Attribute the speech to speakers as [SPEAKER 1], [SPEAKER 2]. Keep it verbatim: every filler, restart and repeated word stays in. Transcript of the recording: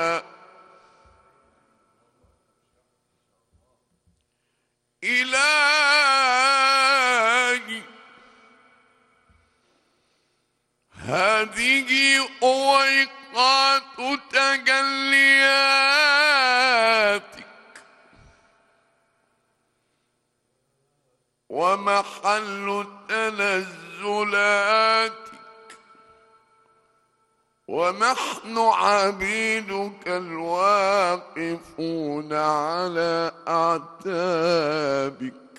[SPEAKER 1] إلهي هذه أوقات تجلياتك ومحل تنزلاتك، ونحن عبيدك الواقفون على أعتابك.